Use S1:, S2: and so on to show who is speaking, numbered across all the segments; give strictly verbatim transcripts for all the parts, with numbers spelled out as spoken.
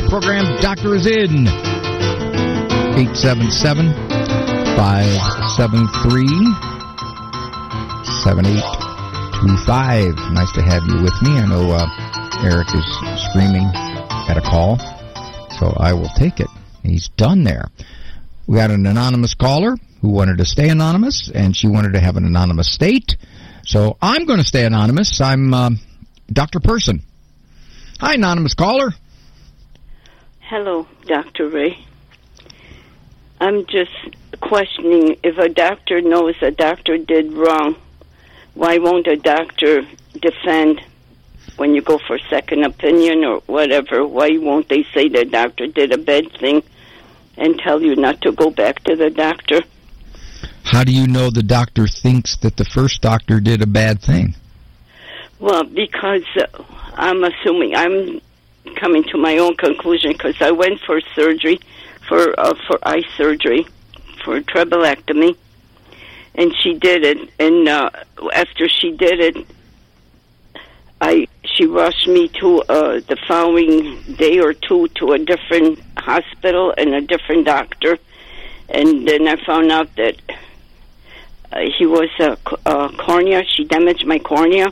S1: program, Doctor is in. eight seven seven, five seven three, seven eight two five. Nice to have you with me. I know uh, Eric is screaming at a call, so I will take it. He's done there. We got an anonymous caller who wanted to stay anonymous, and she wanted to have an anonymous state. So I'm going to stay anonymous. I'm uh, Doctor Person. Hi, anonymous caller.
S2: Hello, Doctor Ray. I'm just questioning, if a doctor knows a doctor did wrong, why won't a doctor defend when you go for second opinion or whatever? Why won't they say the doctor did a bad thing and tell you not to go back to the doctor?
S1: How do you know the doctor thinks that the first doctor did a bad thing?
S2: Well, because uh, I'm assuming, I'm coming to my own conclusion, because I went for surgery, for uh, for eye surgery, for trabeculectomy, and she did it, and uh, after she did it, I she rushed me to uh, the following day or two to a different hospital and a different doctor, and then I found out that uh, he was a uh, cornea. She damaged my cornea.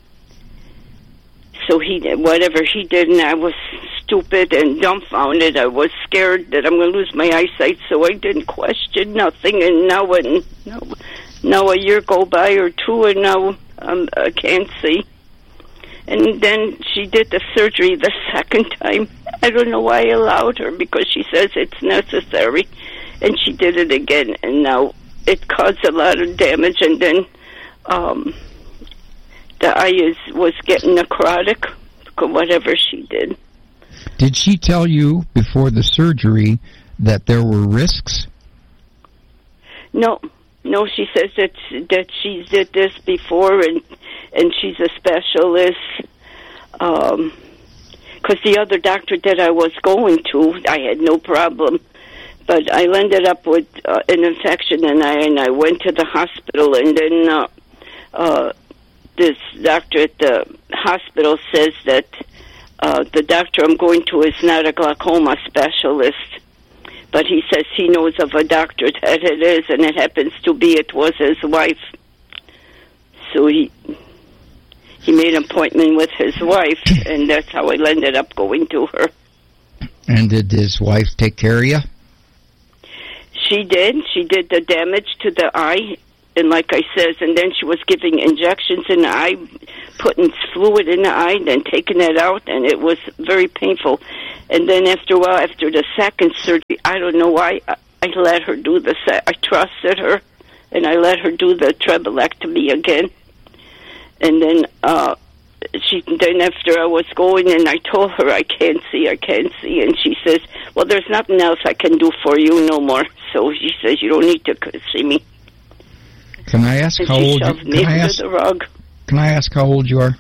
S2: So he did whatever he did, and I was stupid and dumbfounded. I was scared that I'm going to lose my eyesight, so I didn't question nothing. And now, when, now, now a year go by or two, and now um, I can't see. And then she did the surgery the second time. I don't know why I allowed her, because she says it's necessary. And she did it again, and now it caused a lot of damage. And then um, the eye is, was getting necrotic, whatever she did.
S1: Did she tell you before the surgery that there were risks?
S2: No. No, she says that that she did this before, and and she's a specialist. Um, because the other doctor that I was going to, I had no problem, but I ended up with uh, an infection, and I and I went to the hospital, and then uh, uh, this doctor at the hospital says that uh, the doctor I'm going to is not a glaucoma specialist. But he says he knows of a doctor that it is, and it happens to be it was his wife. So he he made an appointment with his wife, and that's how I ended up going to her.
S1: And did his wife take care of you?
S2: She did. She did the damage to the eye, and like I says, and then she was giving injections in the eye, putting fluid in the eye, then taking it out, and it was very painful. And then after a while, after the second surgery, I don't know why, I, I let her do the, se- I trusted her, and I let her do the trabeculectomy again. And then, uh, she, then after I was going, and I told her, I can't see, I can't see, and she says, well, there's nothing else I can do for you no more. So she says, you don't need to see me.
S1: Can I ask
S2: and
S1: how old you
S2: me
S1: can I ask,
S2: the rug.
S1: Can I ask how old you are?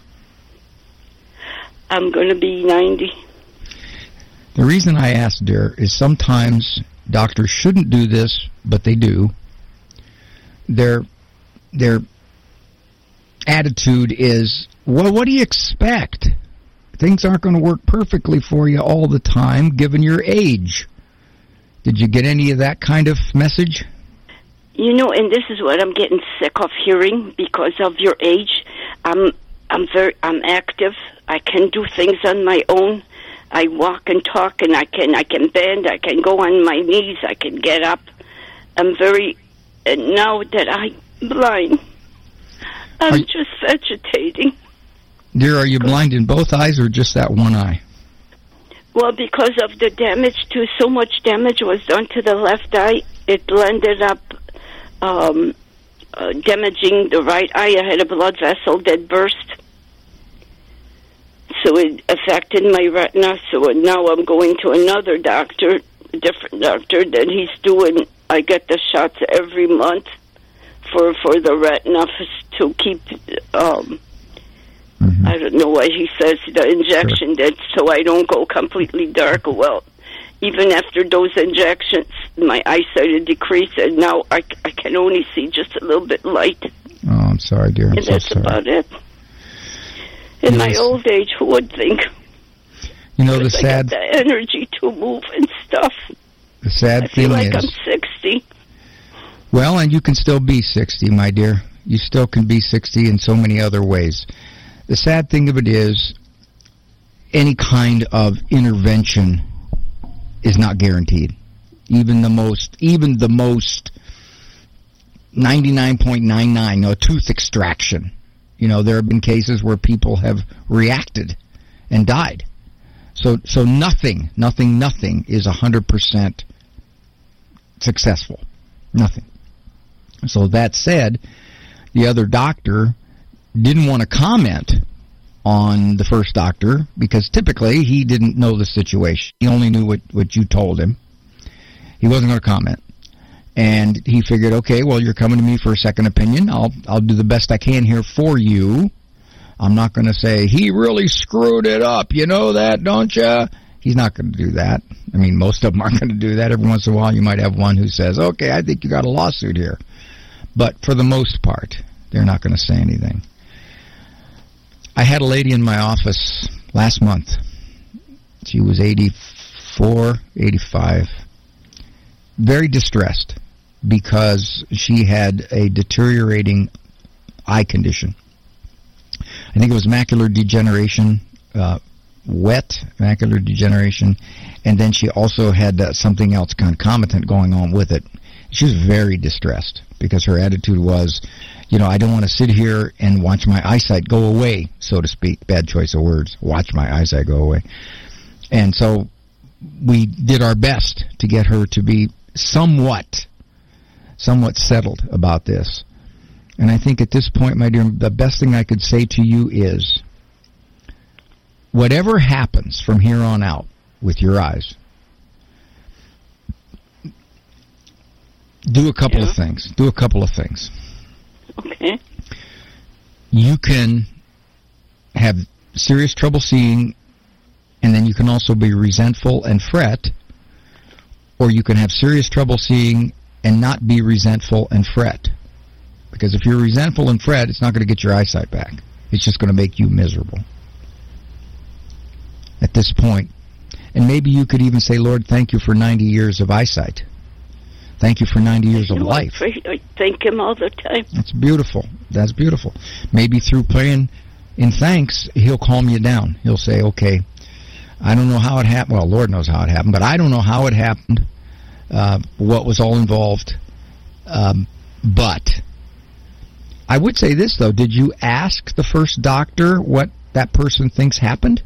S2: I'm going to be ninety.
S1: The reason I asked, dear, is sometimes doctors shouldn't do this, but they do. Their their attitude is, well, what do you expect? Things aren't going to work perfectly for you all the time, given your age. Did you get any of that kind of message?
S2: You know, and this is what I'm getting sick of hearing because of your age. I'm I'm very I'm active. I can do things on my own. I walk and talk, and I can I can bend. I can go on my knees. I can get up. I'm very. And now that I'm blind, I'm you, just vegetating.
S1: Dear, are you blind in both eyes or just that one eye?
S2: Well, because of the damage, to so much damage was done to the left eye, it ended up um, uh, damaging the right eye. I had a blood vessel that burst. So it affected my retina, so now I'm going to another doctor, a different doctor, that he's doing, I get the shots every month for for the retina to keep, um, mm-hmm. I don't know why he says the injection, sure. that so I don't go completely dark. Well, even after those injections, my eyesight had decreased, and now I, I can only see just a little bit light.
S1: Oh, I'm sorry, dear. I'm
S2: and
S1: so
S2: that's
S1: sorry.
S2: about it. In yes. my old age, who would think?
S1: You know, the sad...
S2: I got the energy to move and stuff.
S1: The sad
S2: I
S1: thing
S2: feel like
S1: is...
S2: I'm sixty.
S1: Well, and you can still be sixty, my dear. You still can be sixty in so many other ways. The sad thing of it is, any kind of intervention is not guaranteed. Even the most, even the most ninety-nine point nine nine, no, tooth extraction. You know, there have been cases where people have reacted and died. So, so nothing, nothing, nothing is one hundred percent successful. Nothing. So that said, the other doctor didn't want to comment on the first doctor because typically he didn't know the situation. He only knew what, what you told him. He wasn't going to comment. And he figured, okay, well, you're coming to me for a second opinion. I'll I'll do the best I can here for you. I'm not going to say, he really screwed it up. You know that, don't you? He's not going to do that. I mean, most of them aren't going to do that. Every once in a while, you might have one who says, okay, I think you got a lawsuit here. But for the most part, they're not going to say anything. I had a lady in my office last month. She was eighty-four, eighty-five. Very distressed because she had a deteriorating eye condition. I think it was macular degeneration, uh, wet macular degeneration, and then she also had uh, something else concomitant going on with it. She was very distressed because her attitude was, you know, I don't want to sit here and watch my eyesight go away, so to speak. Bad choice of words. Watch my eyesight go away. And so we did our best to get her to be somewhat, somewhat settled about this. And I think at this point, my dear, the best thing I could say to you is, whatever happens from here on out with your eyes, do a couple
S2: yeah.
S1: of things. Do a couple of things.
S2: Okay.
S1: You can have serious trouble seeing, and then you can also be resentful and fret, or you can have serious trouble seeing and not be resentful and fret. Because if you're resentful and fret, it's not going to get your eyesight back. It's just going to make you miserable at this point. And maybe you could even say, Lord, thank you for ninety years of eyesight. Thank you for ninety years of
S2: you know,
S1: life.
S2: I thank him all the time.
S1: That's beautiful. That's beautiful. Maybe through praying in thanks, he'll calm you down. He'll say, okay, I don't know how it happened. Well, Lord knows how it happened, but I don't know how it happened, uh, what was all involved. Um, but I would say this, though. Did you ask the first doctor what that person thinks happened?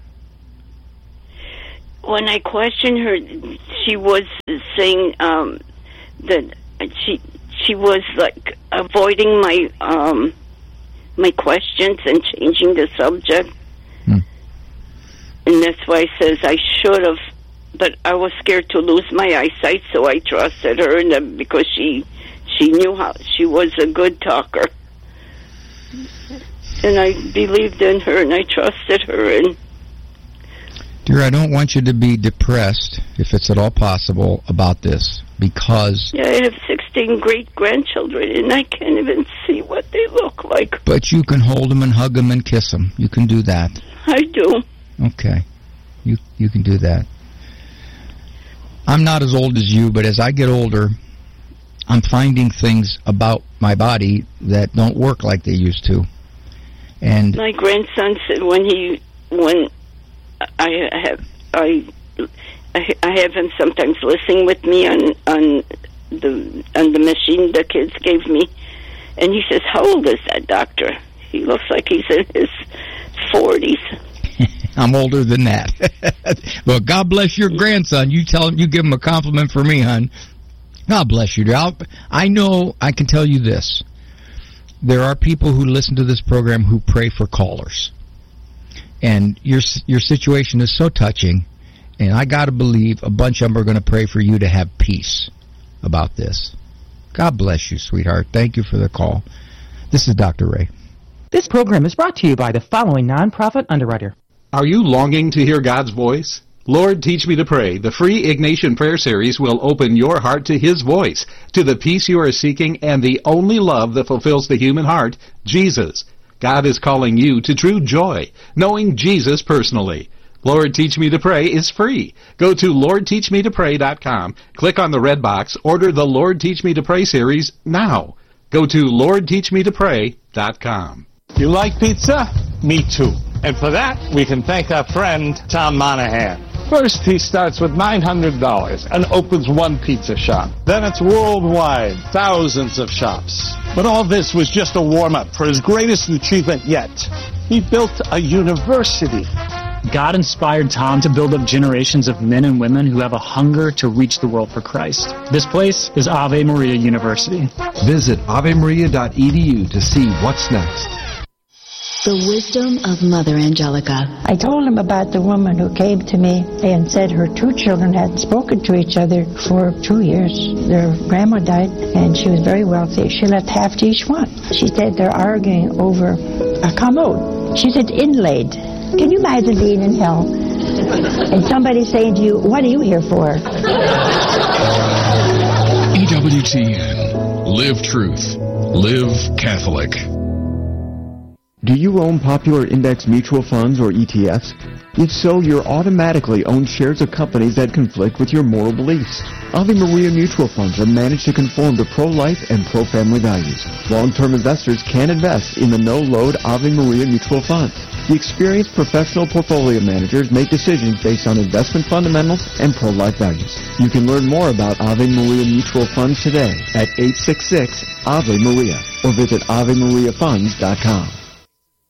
S2: When I questioned her, she was saying um, that she she was like avoiding my um, my questions and changing the subject, hmm. and that's why I says I should have, but I was scared to lose my eyesight, so I trusted her, and uh, because she she knew how she was a good talker, and I believed in her and I trusted her. And
S1: dear, I don't want you to be depressed, if it's at all possible, about this, because...
S2: Yeah, I have sixteen great-grandchildren, and I can't even see what they look like.
S1: But you can hold them and hug them and kiss them. You can do that.
S2: I do.
S1: Okay. You you can do that. I'm not as old as you, but as I get older, I'm finding things about my body that don't work like they used to. And
S2: my grandson said when he... when. I have I I have him sometimes listening with me on on the on the machine the kids gave me, and he says, "How old is that doctor?" He looks like he's in his forties.
S1: I'm older than that. Well, God bless your grandson. You tell him, you give him a compliment for me, hon. God bless you, dear. I'll, I know I can tell you this. There are people who listen to this program who pray for callers. And your your situation is so touching, and I got to believe a bunch of them are going to pray for you to have peace about this. God bless you, sweetheart. Thank you for the call. This is Doctor Ray.
S3: This program is brought to you by the following nonprofit underwriter.
S4: Are you longing to hear God's voice? Lord, Teach Me to Pray. The free Ignatian Prayer Series will open your heart to His voice, to the peace you are seeking, and the only love that fulfills the human heart, Jesus. God is calling you to true joy, knowing Jesus personally. Lord Teach Me to Pray is free. Go to lord teach me to pray dot com, click on the red box, order the Lord Teach Me to Pray series now. Go to lord teach me to pray dot com.
S5: You like pizza? Me too. And for that, we can thank our friend Tom Monahan. First, he starts with nine hundred dollars and opens one pizza shop. Then it's worldwide, thousands of shops. But all this was just a warm-up for his greatest achievement yet. He built a university.
S6: God inspired Tom to build up generations of men and women who have a hunger to reach the world for Christ. This place is Ave Maria University.
S7: Visit ave maria dot e d u to see what's next.
S8: The wisdom of Mother Angelica.
S9: I told him about the woman who came to me and said her two children hadn't spoken to each other for two years. Their grandma died and she was very wealthy. She left half to each one. She said they're arguing over a commode. She said inlaid. Can you imagine being in hell and somebody saying to you, what are you here for?
S10: E W T N. Live truth. Live Catholic.
S11: Do you own popular index mutual funds or E T Fs? If so, you're automatically owned shares of companies that conflict with your moral beliefs. Ave Maria mutual funds are managed to conform to pro-life and pro-family values. Long-term investors can invest in the no-load Ave Maria mutual funds. The experienced professional portfolio managers make decisions based on investment fundamentals and pro-life values. You can learn more about Ave Maria mutual funds today at eight six six Ave Maria or visit ave maria funds dot com.